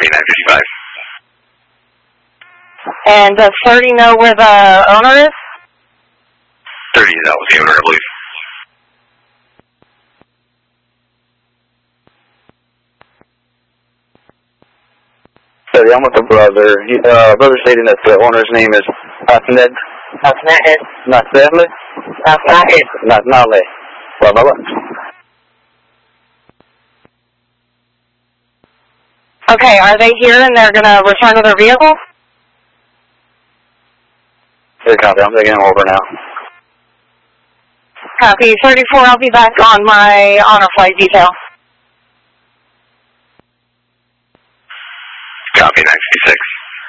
Copy, 955. And does 30 know where the owner is? 30 is out with the owner, I believe. I'm with the brother. Brother stating that the owner's name is Ahmed. Nasrallah? Nasrallah. Okay, are they here and they're going to return to their vehicle? Hey, copy. I'm taking him over now. Copy. 34, I'll be back on my honor flight detail. Copy, 955.